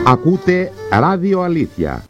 Ακούτε Ράδιο Αλήθεια.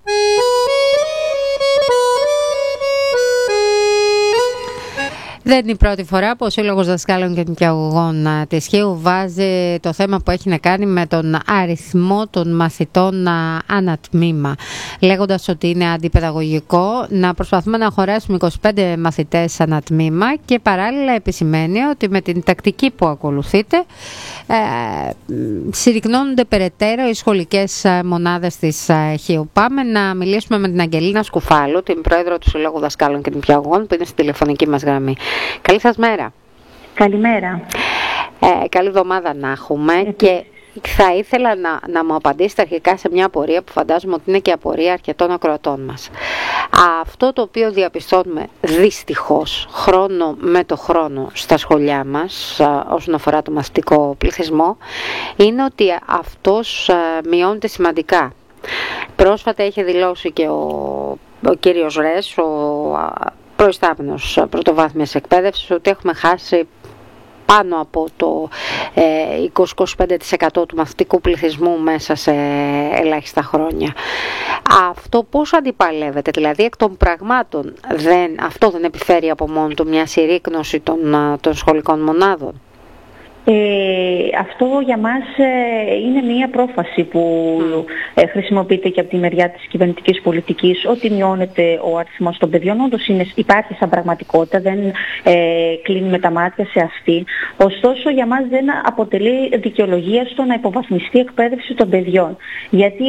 Δεν είναι η πρώτη φορά που ο Σύλλογος Δασκάλων και Νηπιαγωγών της Χίου βάζει το θέμα που έχει να κάνει με τον αριθμό των μαθητών ανατμήμα, λέγοντας ότι είναι αντιπαιδαγωγικό να προσπαθούμε να χωρέσουμε 25 μαθητές ανατμήμα και παράλληλα επισημαίνει ότι με την τακτική που ακολουθείτε συρρυκνώνονται περαιτέρω οι σχολικές μονάδες της Χίου. Πάμε να μιλήσουμε με την Αγγελίνα Σκουφάλου, την πρόεδρο του Συλλόγου Δασκάλων και Νηπιαγωγών, που είναι στη τηλεφωνική μας γραμμή. Καλή σας μέρα. Καλημέρα. Καλή εβδομάδα να έχουμε. Και θα ήθελα να μου απαντήσετε αρχικά σε μια απορία που φαντάζομαι ότι είναι και απορία αρκετών ακροατών μας. Αυτό το οποίο διαπιστώνουμε δυστυχώς χρόνο με το χρόνο στα σχολιά μας όσον αφορά το μαθητικό πληθυσμό είναι ότι αυτός μειώνεται σημαντικά. Πρόσφατα είχε δηλώσει και ο κύριος Ρες, ο προϊστάμενος πρωτοβάθμιας εκπαίδευσης, ότι έχουμε χάσει πάνω από το 20-25% του μαθητικού πληθυσμού μέσα σε ελάχιστα χρόνια. Αυτό πώς αντιπαλεύεται, δηλαδή εκ των πραγμάτων αυτό δεν επιφέρει από μόνο του μια συρρίκνωση των σχολικών μονάδων? Αυτό για μας είναι μια πρόφαση που χρησιμοποιείται και από τη μεριά της κυβερνητικής πολιτικής, ότι μειώνεται ο αριθμός των παιδιών. Όντως υπάρχει σαν πραγματικότητα, δεν κλείνουμε τα μάτια σε αυτή. Ωστόσο για μας δεν αποτελεί δικαιολογία στο να υποβαθμιστεί η εκπαίδευση των παιδιών. Γιατί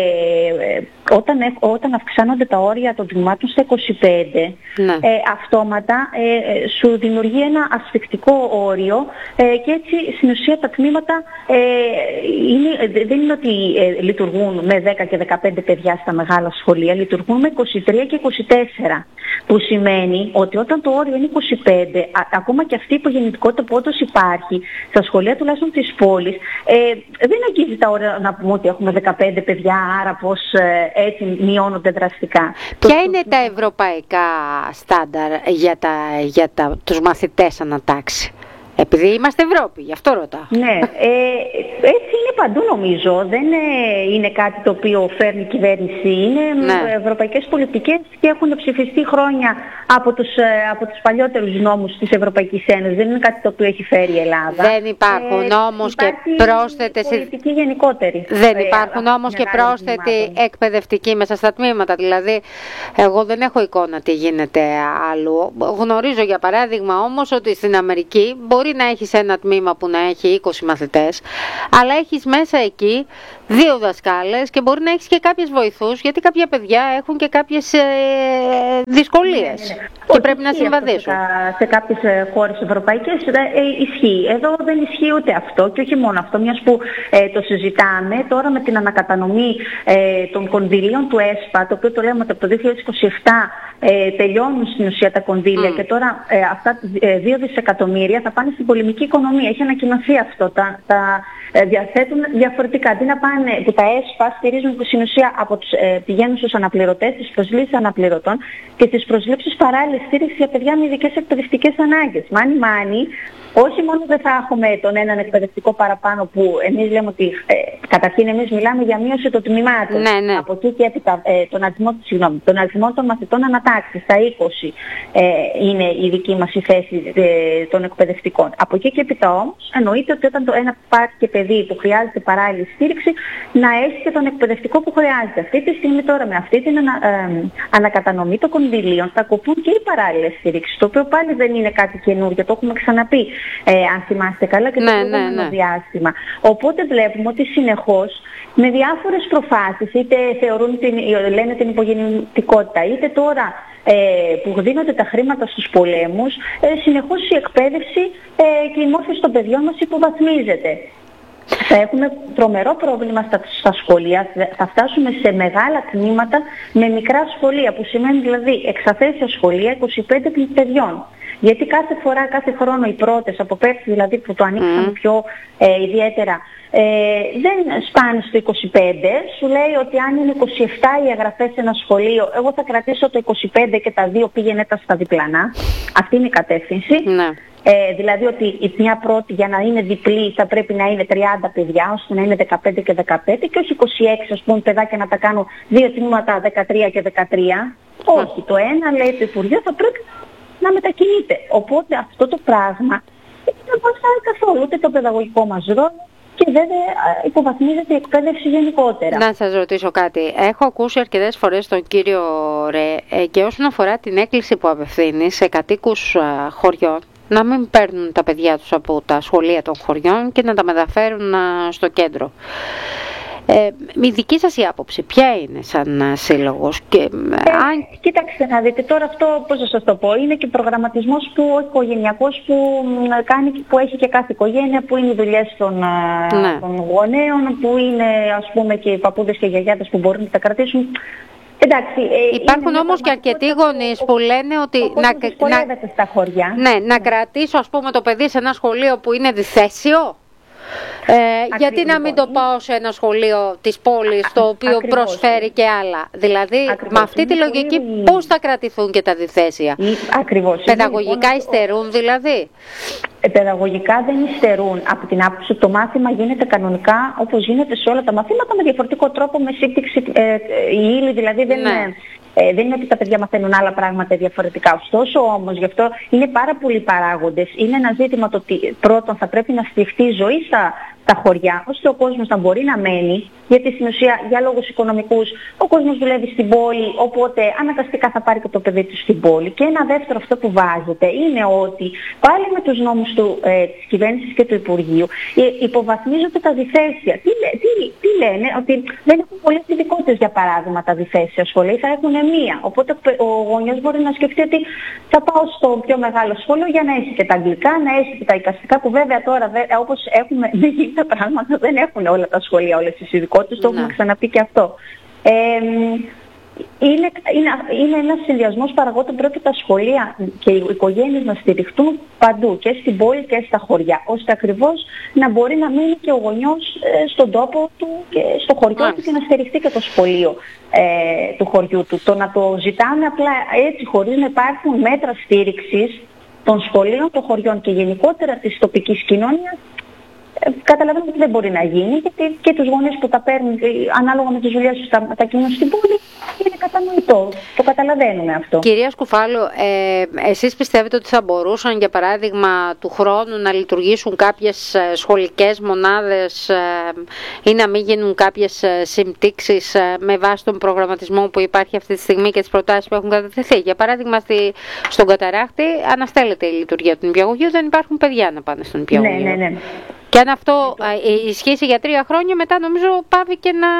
όταν αυξάνονται τα όρια των τμήματων στα 25, αυτόματα σου δημιουργεί ένα ασφικτικό όριο και έτσι στην ουσία τα τμήματα δεν είναι ότι λειτουργούν με 10 και 15 παιδιά στα μεγάλα σχολεία, λειτουργούν με 23 και 24. Που σημαίνει ότι όταν το όριο είναι 25, ακόμα και αυτή η υπογεννητικότητα που όντως υπάρχει στα σχολεία τουλάχιστον της πόλης, δεν αγγίζει τα όρια να πούμε ότι έχουμε 15 παιδιά, άρα πως έτσι μειώνονται δραστικά. Ποια είναι τα ευρωπαϊκά στάνταρ για τους μαθητές ανατάξει? Επειδή είμαστε Ευρώπη, γι' αυτό ρωτάω. Ναι, έτσι είναι παντού νομίζω. Δεν είναι κάτι το οποίο φέρνει η κυβέρνηση. Είναι ευρωπαϊκές πολιτικές και έχουν ψηφιστεί χρόνια από τους παλιότερους νόμους της Ευρωπαϊκής Ένωσης. Δεν είναι κάτι το οποίο έχει φέρει η Ελλάδα. Δεν υπάρχουν όμως και πρόσθετες... πολιτική γενικότερη. Δεν υπάρχουν όμως και πρόσθετοι εκπαιδευτικοί μέσα στα τμήματα. Δηλαδή, εγώ δεν έχω εικόνα τι γίνεται αλλού. Γνωρίζω για παράδειγμα όμως ότι στην Αμερική μπορεί να έχεις ένα τμήμα που να έχει 20 μαθητές, αλλά έχεις μέσα εκεί 2 δασκάλες και μπορεί να έχεις και κάποιες βοηθούς, γιατί κάποια παιδιά έχουν και κάποιες δυσκολίες και πρέπει να συμβαδίσουν. Σε κάποιες χώρες ευρωπαϊκές ισχύει. Εδώ δεν ισχύει ούτε αυτό και όχι μόνο αυτό, μιας που το συζητάμε τώρα με την ανακατανομή των κονδυλίων του ΕΣΠΑ, το οποίο το λέμε ότι από το 2027 τελειώνουν στην ουσία τα κονδύλια και τώρα αυτά 2 δισεκατομμύρια θα πάνε στην πολεμική οικονομία. Έχει ανακοινωθεί αυτό. Τα διαθέτουν διαφορετικά. Αντί να πάνε, που τα ΕΣΠΑ στηρίζουν στην ουσία πηγαίνουν στους αναπληρωτές, στις προσλήψεις αναπληρωτών και στις προσλήψεις παράλληλης στήριξη για παιδιά με ειδικές εκπαιδευτικές ανάγκες. Μάνι, όχι μόνο δεν θα έχουμε τον έναν εκπαιδευτικό παραπάνω που εμείς λέμε ότι καταρχήν εμείς μιλάμε για μείωση των τμήματων. Ναι. Από εκεί και έπειτα τον αριθμό των μαθητών ανατάξεις στα 20 είναι η δική μας η θέση των εκπαιδευτικών. Από εκεί και έπειτα όμως εννοείται ότι όταν ένα υπάρχει και παιδί που χρειάζεται παράλληλη στήριξη να έχει και τον εκπαιδευτικό που χρειάζεται. Αυτή τη στιγμή τώρα με αυτή την ανακατανομή των κονδυλίων θα κοπούν και οι παράλληλες στήριξεις, το οποίο πάλι δεν είναι κάτι καινούργιο, το έχουμε ξαναπεί. Αν θυμάστε καλά και το προηγούμενο διάστημα. Οπότε βλέπουμε ότι συνεχώς με διάφορες προφάσεις, είτε λένε την υπογεννητικότητα, είτε τώρα που δίνονται τα χρήματα στους πολέμους, συνεχώς η εκπαίδευση και η μόρφωση των παιδιών μας υποβαθμίζεται. Θα έχουμε τρομερό πρόβλημα στα σχολεία, θα φτάσουμε σε μεγάλα τμήματα με μικρά σχολεία, που σημαίνει δηλαδή εξαθέσια σχολεία 25 παιδιών. Γιατί κάθε φορά, κάθε χρόνο οι πρώτες, από πέρσι δηλαδή που το ανοίξαμε πιο ιδιαίτερα, δεν σπάνε στο 25, σου λέει ότι αν είναι 27 οι εγγραφές σε ένα σχολείο, εγώ θα κρατήσω το 25 και τα 2 πήγαινε τα στα διπλανά. Αυτή είναι η κατεύθυνση. Ναι. Δηλαδή ότι η μια πρώτη για να είναι διπλή θα πρέπει να είναι 30 παιδιά, ώστε να είναι 15 και 15 και όχι 26 ας πούμε παιδάκια να τα κάνουν 2 τμήματα 13 και 13. Όχι, το ένα λέει το Υπουργείο θα πρέπει να μετακινείται. Οπότε αυτό το πράγμα δεν βοηθάει καθόλου ούτε το παιδαγωγικό μας ρόλο και βέβαια υποβαθμίζεται η εκπαίδευση γενικότερα. Να σας ρωτήσω κάτι. Έχω ακούσει αρκετές φορές τον κύριο Ρε και όσον αφορά την έκκληση που απευθύνει σε κατοίκους χωριών να μην παίρνουν τα παιδιά τους από τα σχολεία των χωριών και να τα μεταφέρουν στο κέντρο. Η δική σας η άποψη ποια είναι σαν σύλλογος? Κοίταξτε να δείτε, τώρα αυτό πώς θα σας το πω, είναι και προγραμματισμός που ο οικογενειακός που έχει και κάθε οικογένεια, που είναι οι δουλειές των γονέων, που είναι ας πούμε και οι παππούδες και οι γιαγιάδες που μπορούν να τα κρατήσουν. Εντάξει, υπάρχουν όμως και αρκετοί γονείς που λένε ότι στα χωριά. Να κρατήσω ας πούμε το παιδί σε ένα σχολείο που είναι διθέσιο. Γιατί να μην το πάω σε ένα σχολείο της πόλης το οποίο προσφέρει και άλλα? Δηλαδή με αυτή τη λογική πώς θα κρατηθούν και τα διθέσια? Ακριβώς. Παιδαγωγικά υστερούν δηλαδή? Παιδαγωγικά δεν υστερούν. Από την άποψη το μάθημα γίνεται κανονικά όπως γίνεται σε όλα τα μαθήματα, με διαφορετικό τρόπο, με σύμπτυξη η ύλη, δηλαδή δεν είναι ότι τα παιδιά μαθαίνουν άλλα πράγματα διαφορετικά. Ωστόσο όμως, γι' αυτό είναι πάρα πολλοί παράγοντες. Είναι ένα ζήτημα το ότι πρώτον θα πρέπει να στηριχτεί η ζωή στα χωριά, ώστε ο κόσμος να μπορεί να μένει, γιατί στην ουσία για λόγους οικονομικούς ο κόσμος δουλεύει στην πόλη, οπότε αναγκαστικά θα πάρει και το παιδί του στην πόλη. Και ένα δεύτερο αυτό που βάζεται είναι ότι πάλι με τους νόμους της κυβέρνησης και του Υπουργείου υποβαθμίζονται τα διθέσια. Τι λένε? Ότι δεν έχουν πολλές ειδικότητες, για παράδειγμα, τα διθέσια σχολεία, θα έχουν μία. Οπότε ο γονιός μπορεί να σκεφτεί ότι θα πάω στο πιο μεγάλο σχολείο για να έχει και τα αγγλικά, να έχει και τα εικαστικά, που βέβαια τώρα όπως έχουμε δει τα πράγματα δεν έχουν όλα τα σχολεία όλες τις ειδικότητες, το έχουμε ξαναπεί και αυτό. Είναι ένας συνδυασμός παραγόντων. Πρέπει τα σχολεία και οι οικογένειες να στηριχτούν παντού, και στην πόλη και στα χωριά, ώστε ακριβώς να μπορεί να μείνει και ο γονιός στον τόπο του και στο χωριό του και να στηριχτεί και το σχολείο του χωριού του. Το να το ζητάμε απλά έτσι χωρίς να υπάρχουν μέτρα στήριξης των σχολείων, των χωριών και γενικότερα της τοπικής κοινωνίας, καταλαβαίνω ότι δεν μπορεί να γίνει, γιατί και τους γονείς που τα παίρνουν ανάλογα με τις δουλειές τους τα κινούν στην πόλη είναι κατανοητό. Το καταλαβαίνουμε αυτό. Κυρία Σκουφάλου, εσείς πιστεύετε ότι θα μπορούσαν για παράδειγμα του χρόνου να λειτουργήσουν κάποιες σχολικές μονάδες ή να μην γίνουν κάποιες συμπτύξεις με βάση τον προγραμματισμό που υπάρχει αυτή τη στιγμή και τις προτάσεις που έχουν κατατεθεί? Για παράδειγμα στον Καταράχτη αναστέλλεται η λειτουργία του νηπιαγωγείου, δεν υπάρχουν παιδιά να πάνε στον νηπιαγωγείο. Ναι. Και αν αυτό ισχύσει για 3 χρόνια, μετά νομίζω πάβει και να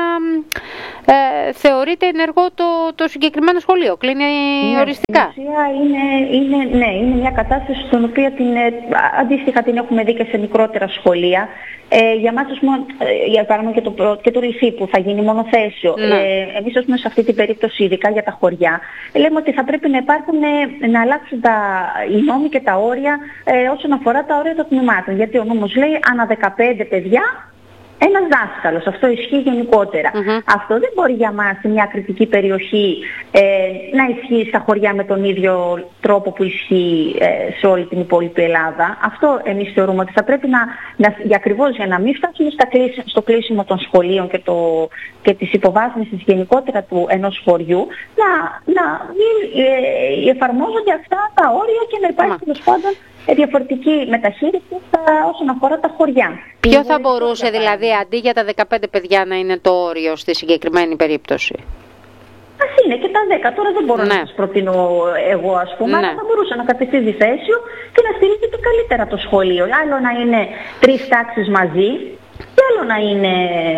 θεωρείται ενεργό το συγκεκριμένο σχολείο. Κλείνει οριστικά. Στην ουσία είναι μια κατάσταση στην οποία αντίστοιχα την έχουμε δει και σε μικρότερα σχολεία. Για μας, ας πούμε, για παράδειγμα και το Λυφί που θα γίνει μονοθέσιο. Εμείς, ας πούμε, σε αυτή την περίπτωση, ειδικά για τα χωριά, λέμε ότι θα πρέπει να αλλάξουν οι νόμοι και τα όρια όσον αφορά τα όρια των τμήματων. Γιατί ο νόμος λέει ανά 15 παιδιά ένας δάσκαλος. Αυτό ισχύει γενικότερα. Αυτό δεν μπορεί για μας σε μια κριτική περιοχή να ισχύει στα χωριά με τον ίδιο τρόπο που ισχύει σε όλη την υπόλοιπη Ελλάδα. Αυτό εμείς θεωρούμε ότι θα πρέπει ακριβώς για να μην φτάσουμε στο κλείσιμο των σχολείων και της υποβάθμισης γενικότερα του ενός χωριού, να μην εφαρμόζονται αυτά τα όρια και να υπάρχει τέλος πάντων διαφορετική μεταχείριση όσον αφορά τα χωριά. Ποιο θα μπορούσε δηλαδή αντί για τα 15 παιδιά να είναι το όριο στη συγκεκριμένη περίπτωση? Ας είναι και τα 10. Τώρα δεν μπορώ να σας προτείνω εγώ, ας πούμε, αλλά θα μπορούσα να κατευθύνει διθέσιο και να στηρίζεται καλύτερα το σχολείο. Άλλο να είναι 3 τάξεις μαζί και άλλο να είναι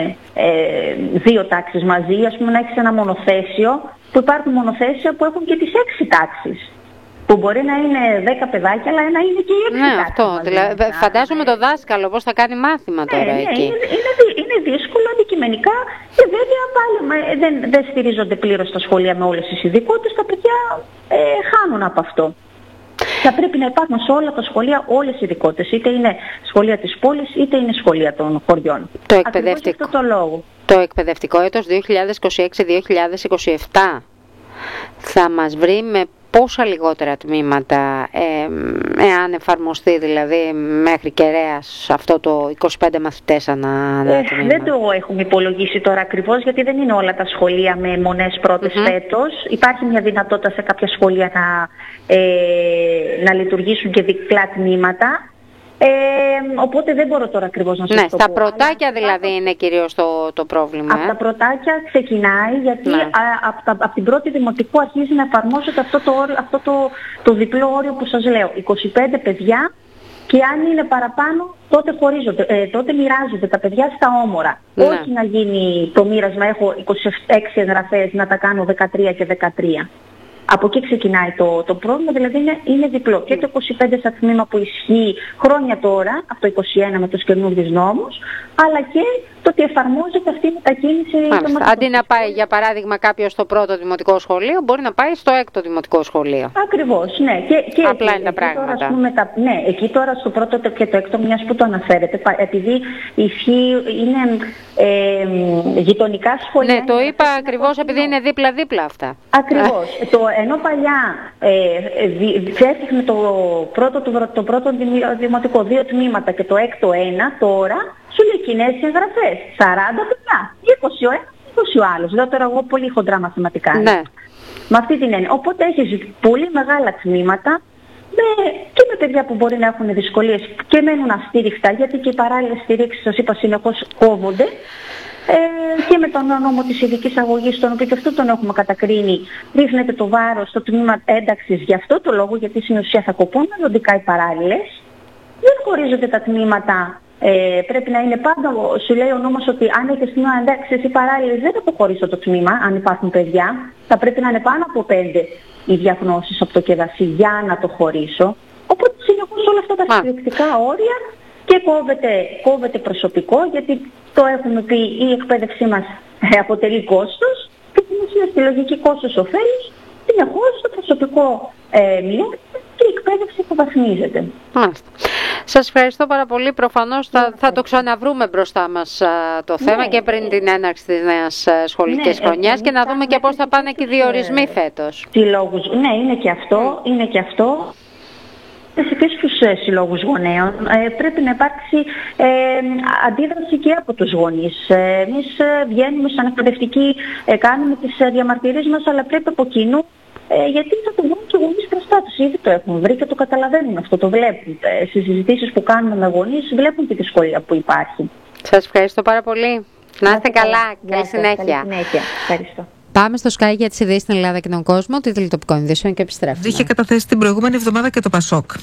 2 τάξεις μαζί. Ας πούμε να έχεις ένα μονοθέσιο, που υπάρχουν μονοθέσια που έχουν και τις 6 τάξεις. Που μπορεί να είναι 10 παιδάκια, αλλά να είναι και οι 6 τάξεις. Αυτό. Δηλαδή, φαντάζομαι το δάσκαλο πώς θα κάνει μάθημα τώρα εκεί. Είναι δύσκολο αντικειμενικά και βέβαια πάλι δεν στηρίζονται πλήρως τα σχολεία με όλες τις ειδικότητες. Τα παιδιά χάνουν από αυτό. Θα πρέπει να υπάρχουν σε όλα τα σχολεία όλες οι ειδικότητες, είτε είναι σχολεία της πόλης είτε είναι σχολεία των χωριών. Ακριβώς αυτό το λόγο. Το εκπαιδευτικό έτος 2026-2027 θα μας βρει με πόσα λιγότερα τμήματα, εάν εφαρμοστεί δηλαδή μέχρι κεραίας αυτό το 25 μαθητές ανά τμήμα? Δεν το έχουμε υπολογίσει τώρα ακριβώς, γιατί δεν είναι όλα τα σχολεία με μονές πρώτες φέτος. Υπάρχει μια δυνατότητα σε κάποια σχολεία να λειτουργήσουν και διπλά τμήματα. Οπότε δεν μπορώ τώρα ακριβώς να σας το πω. Στα πρωτάκια δηλαδή είναι κυρίως το πρόβλημα. Από τα πρωτάκια ξεκινάει, γιατί από την πρώτη δημοτικού αρχίζει να εφαρμόζεται αυτό το διπλό όριο που σας λέω. 25 παιδιά, και αν είναι παραπάνω τότε τότε μοιράζονται τα παιδιά στα όμορα. Όχι να γίνει το μοίρασμα, έχω 26 εγγραφές, να τα κάνω 13 και 13. Από εκεί ξεκινάει το πρόβλημα, δηλαδή είναι διπλό. Και το 25 σαν τμήμα που ισχύει χρόνια τώρα, από το 21 με τους καινούργιους νόμους, αλλά και το ότι εφαρμόζεται αυτή η μετακίνηση. Αντί να πάει για παράδειγμα κάποιος στο πρώτο δημοτικό σχολείο, μπορεί να πάει στο έκτο δημοτικό σχολείο. Ακριβώς, ναι. Και απλά είναι τα πράγματα. Τώρα, ναι, εκεί τώρα στο πρώτο και το έκτο, μιας που το αναφέρετε, επειδή είναι γειτονικά σχολεία. Ναι, το είπα ακριβώς επειδή είναι δίπλα-δίπλα αυτά. Ακριβώς. Ενώ παλιά έφτιαχνε το πρώτο δημοτικό 2 τμήματα και το έκτο 1, τώρα σου λέει κοινές εγγραφές. 40 παιδιά, 20 ο ένας, 20 ο άλλος. Λέω τώρα εγώ πολύ χοντρά μαθηματικά. Ναι. Με αυτή την έννοια. Οπότε έχεις πολύ μεγάλα τμήματα και με παιδιά που μπορεί να έχουν δυσκολίες και μένουν αστήριχτα, γιατί και οι παράλληλες στηρίξεις, σας είπα, συνεχώς κόβονται. Και με τον νόμο της ειδικής αγωγής, τον οποίο και αυτό τον έχουμε κατακρίνει, ρίχνεται το βάρος στο τμήμα ένταξης για αυτό το λόγο, γιατί στην ουσία θα κοπούν μελλοντικά οι παράλληλες. Δεν χωρίζονται τα τμήματα. Πρέπει να είναι πάντα, σου λέει ο νόμος ότι αν έχεις τμήμα ένταξης ή παράλληλες, δεν θα αποχωρήσω το τμήμα, αν υπάρχουν παιδιά. Θα πρέπει να είναι πάνω από 5 οι διαγνώσεις από το ΚΕΔΑΣΥ για να το χωρίσω. Οπότε συνεχώς όλα αυτά τα συντρικτικά όρια. Και κόβεται προσωπικό, γιατί το έχουμε πει, η εκπαίδευσή μας αποτελεί κόστος, και στην ουσία στη λογική κόστος-οφέλους συνεχώς το προσωπικό μειώνεται και η εκπαίδευση υποβαθμίζεται. Σας ευχαριστώ πάρα πολύ. Προφανώς θα το ξαναβρούμε μπροστά μας το θέμα και πριν την έναρξη της νέας σχολικής χρονιάς, και να δούμε και πώς θα πάνε και οι διορισμοί φέτος. Ναι, είναι και αυτό. Και στους συλλόγους γονέων πρέπει να υπάρξει αντίδραση και από τους γονείς. Εμείς βγαίνουμε σαν εκπαιδευτικοί, κάνουμε τις διαμαρτυρίες μας, αλλά πρέπει από κοινού, γιατί θα το βρουν και οι γονείς μπροστά τους. Ήδη το έχουν βρει και το καταλαβαίνουν αυτό, το βλέπουν. Στις συζητήσεις που κάνουμε με γονείς βλέπουν τη δυσκολία που υπάρχει. Σας ευχαριστώ πάρα πολύ. Να είστε καλά. Καλή συνέχεια. Ευχαριστώ. Πάμε στο Sky για τις ειδήσεις στην Ελλάδα και τον κόσμο, τίτλοι τοπικών ειδήσεων, και επιστρέφουμε. Είχε καταθέσει την προηγούμενη εβδομάδα και το Πασόκ.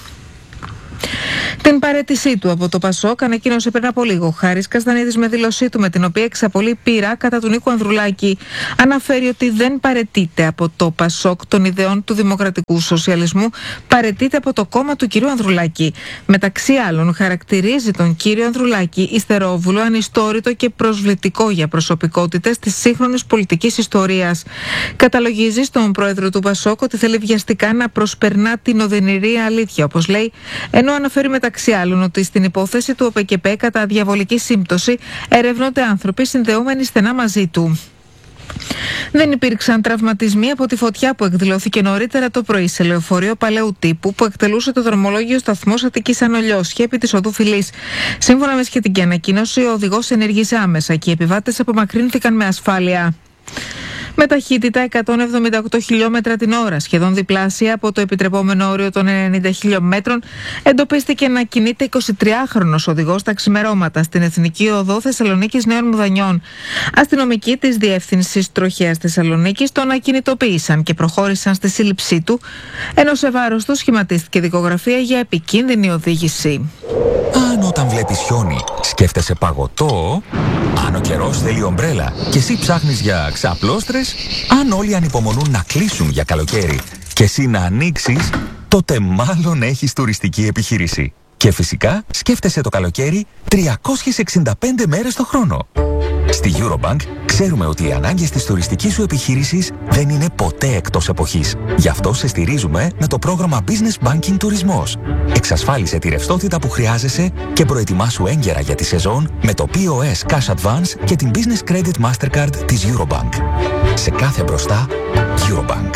Την παραίτησή του από το Πασόκ ανακοίνωσε πριν από λίγο Χάρης Καστανίδης με δήλωσή του, με την οποία εξαπολύει πείρα κατά του Νίκου Ανδρουλάκη. Αναφέρει ότι δεν παραιτείται από το Πασόκ των ιδεών του δημοκρατικού σοσιαλισμού, παραιτείται από το κόμμα του κυρίου Ανδρουλάκη. Μεταξύ άλλων, χαρακτηρίζει τον κύριο Ανδρουλάκη υστερόβουλο, ανιστόρητο και προσβλητικό για προσωπικότητες της σύγχρονης πολιτικής ιστορίας. Καταλογίζει στον πρόεδρο του Πασόκ ότι θέλει βιαστικά να προσπερνά την οδυνηρή αλήθεια, όπως λέει, ενώ αναφέρει μεταξύ άλλων ότι στην υπόθεση του ΟΠΕΚΕΠΕ κατά διαβολική σύμπτωση ερευνώνται άνθρωποι συνδεόμενοι στενά μαζί του. Δεν υπήρξαν τραυματισμοί από τη φωτιά που εκδηλώθηκε νωρίτερα το πρωί σε λεωφορείο παλαιού τύπου που εκτελούσε το δρομολόγιο σταθμός Αττικής Ανολιώσχη επί της οδού Φυλής. Σύμφωνα με σχετική ανακοίνωση, ο οδηγός ενέργησε άμεσα και οι επιβάτες απομακρύνθηκαν με ασφάλεια. Με ταχύτητα 178 χιλιόμετρα την ώρα, σχεδόν διπλάσια από το επιτρεπόμενο όριο των 90 χιλιόμετρων, εντοπίστηκε να κινείται 23χρονος οδηγός τα ξημερώματα στην Εθνική Οδό Θεσσαλονίκης Νέων Μουδανιών. Αστυνομικοί της Διεύθυνσης Τροχέας Θεσσαλονίκης τον ακινητοποίησαν και προχώρησαν στη σύλληψή του, ενώ σε βάρος του σχηματίστηκε δικογραφία για επικίνδυνη οδήγηση. Αν όταν βλέπεις χιόνι σκέφτεσαι παγωτό, αν ο καιρός θέλει ομπρέλα και εσύ ψάχνεις για ξαπλώστρες, αν όλοι ανυπομονούν να κλείσουν για καλοκαίρι και εσύ να ανοίξεις, τότε μάλλον έχεις τουριστική επιχείρηση. Και φυσικά σκέφτεσαι το καλοκαίρι 365 μέρες το χρόνο. Στη Eurobank ξέρουμε ότι οι ανάγκες της τουριστικής σου επιχείρησης δεν είναι ποτέ εκτός εποχής. Γι' αυτό σε στηρίζουμε με το πρόγραμμα Business Banking Τουρισμός. Εξασφάλισε τη ρευστότητα που χρειάζεσαι και προετοιμάσου έγκαιρα για τη σεζόν με το POS Cash Advance και την Business Credit Mastercard της Eurobank. Σε κάθε μπροστά, Eurobank.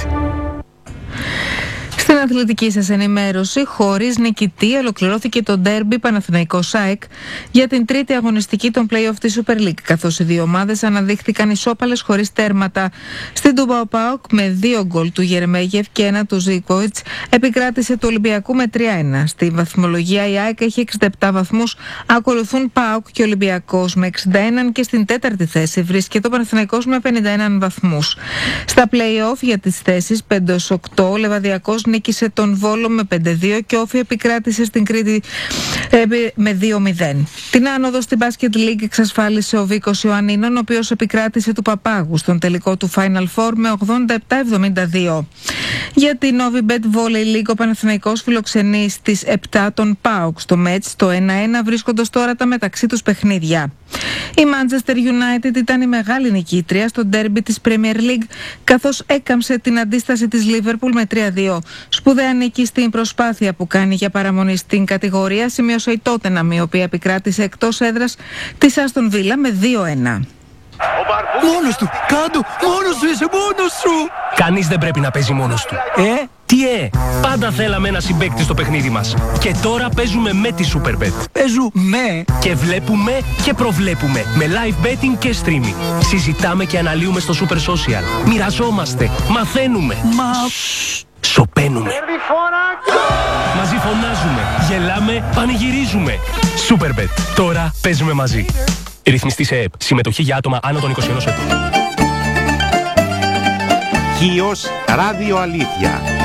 Στην αθλητική σας ενημέρωση, χωρίς νικητή, ολοκληρώθηκε το ντέρμπι Παναθηναϊκός ΑΕΚ για την τρίτη αγωνιστική των play-off της Super League, καθώς οι δύο ομάδες αναδείχθηκαν ισόπαλες χωρίς τέρματα. Στην Τούμπα ο ΠΑΟΚ με 2 γκολ του Γερμέγεφ και 1 του Ζίκοβιτς επικράτησε του Ολυμπιακού με 3-1. Στη βαθμολογία η ΑΕΚ έχει 67 βαθμούς, ακολουθούν ΠΑΟΚ και Ολυμπιακός με 61 και στην τέταρτη θέση βρίσκεται ο Παναθηναϊκός με 51 βαθμούς. Στα play-off για τις θέσεις 5-8 ο Λεβαδιακός νίκησε τον Βόλο με 5-2 και Όφη επικράτησε στην Κρήτη με 2-0. Την άνοδο στην Basket League εξασφάλισε ο Βίκος Ιωαννίνων, ο οποίος επικράτησε του Παπάγου στον τελικό του Final Four με 87-72. Για την Novibet Volley League ο Παναθηναϊκός φιλοξενεί στις 7 τον ΠΑΟΚ στο Μέτς, το 1-1 βρίσκοντας τώρα τα μεταξύ τους παιχνίδια. Η Manchester United ήταν η μεγάλη νικήτρια στο ντέρμπι της Premier League, καθώς έκαμψε την αντίσταση της Liverpool με 3-2. Σπουδαία νίκη στην προσπάθεια που κάνει για παραμονή στην κατηγορία σημείωσε η Tottenham, η οποία επικράτησε εκτός έδρας της Aston Villa με 2-1. Μόνος του! Κάντο! Μόνος σου! Είσαι μόνος σου! Κανείς δεν πρέπει να παίζει μόνος του. Τι πάντα θέλαμε ένα συμπαίκτη στο παιχνίδι μας. Και τώρα παίζουμε με τη Superbet. Παίζουμε! Και βλέπουμε και προβλέπουμε. Με live betting και streaming. Συζητάμε και αναλύουμε στο Super Social. Μοιραζόμαστε. Μαθαίνουμε. Σωπαίνουμε. Μαζί φωνάζουμε. Γελάμε. Πανηγυρίζουμε. Superbet. Τώρα παίζουμε μαζί. Ρυθμιστή σε ΕΕΠ. Συμμετοχή για άτομα άνω των 21 ετών. Χίος Ράδιο Αλήθεια.